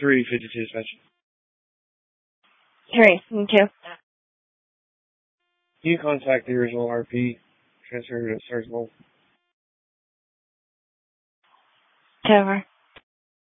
352 suspension. 3, thank you. You contact the original RP, transfer to Sergeant Wolf. Over.